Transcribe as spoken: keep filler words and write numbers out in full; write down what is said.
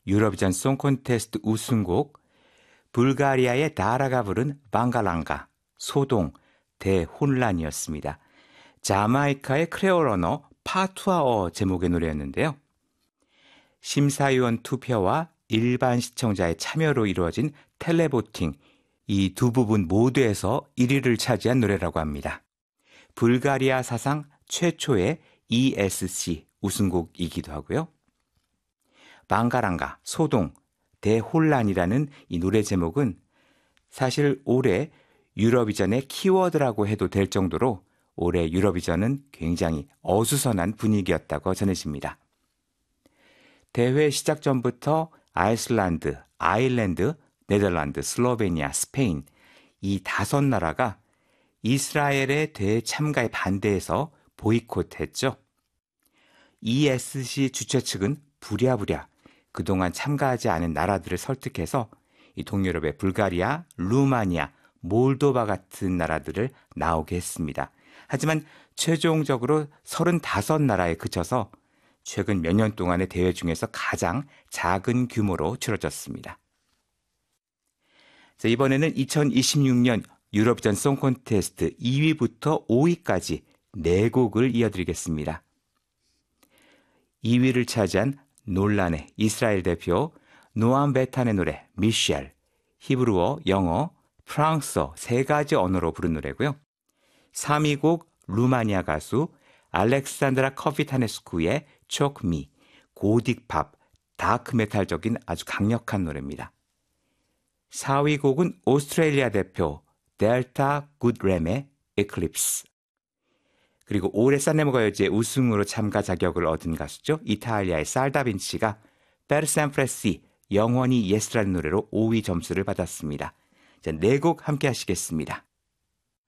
유로비전 송 콘테스트 우승곡, 불가리아의 다라가 부른 방갈랑가, 소동, 대혼란이었습니다. 자마이카의 크레올 언어 파투아어 제목의 노래였는데요. 심사위원 투표와 일반 시청자의 참여로 이루어진 텔레보팅, 이 두 부분 모두에서 일 위를 차지한 노래라고 합니다. 불가리아 사상 최초의 이에스씨 우승곡이기도 하고요. 방가랑가, 소동, 대혼란이라는 이 노래 제목은 사실 올해 유로비전의 키워드라고 해도 될 정도로 올해 유로비전은 굉장히 어수선한 분위기였다고 전해집니다. 대회 시작 전부터 아이슬란드, 아일랜드, 네덜란드, 슬로베니아, 스페인 이 다섯 나라가 이스라엘의 대회 참가에 반대해서 보이콧했죠. 이에스씨 주최 측은 부랴부랴 그동안 참가하지 않은 나라들을 설득해서 이 동유럽의 불가리아, 루마니아, 몰도바 같은 나라들을 나오게 했습니다. 하지만 최종적으로 서른다섯 나라에 그쳐서 최근 몇 년 동안의 대회 중에서 가장 작은 규모로 치러졌습니다. 자, 이번에는 이천이십육 년 유로비전 송 콘테스트 이 위부터 오 위까지 네 곡을 이어드리겠습니다. 이 위를 차지한 논란의 이스라엘 대표 노암 베탄의 노래 미셸, 히브리어, 영어, 프랑스어 세 가지 언어로 부른 노래고요. 삼 위 곡 루마니아 가수 알렉산드라 커피타네스쿠의 촉미, 고딕팝, 다크메탈적인 아주 강력한 노래입니다. 사 위 곡은 오스트레일리아 대표 델타 굿램의 에클립스, 그리고 올해 산레모 가요제 우승으로 참가 자격을 얻은 가수죠. 이탈리아의 살다빈치가 페르센프레시 영원히 예스라는 노래로 오 위 점수를 받았습니다. 자, 네 곡 함께 하시겠습니다.